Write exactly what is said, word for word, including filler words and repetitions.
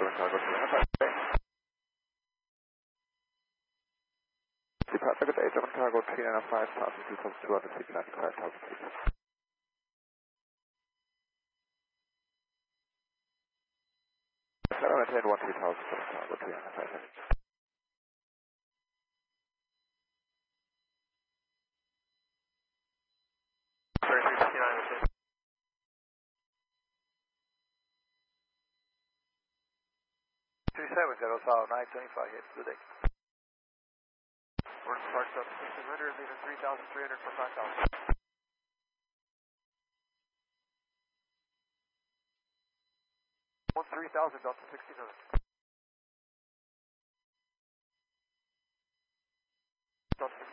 Delta Cargo two nine five. Departure good day, Delta Cargo three nine five, passing two thousand two hundred feet, landing five thousand feet. Seven maintain one three thousand, Delta Cargo three nine five. thirty-three fifty-nine, maintain. two seven zero five nine twenty-five, hit the deck. We're parked up sixteen hundred, leaving three thousand three hundred for five thousand. One three thousand, Delta sixteen hundred. Delta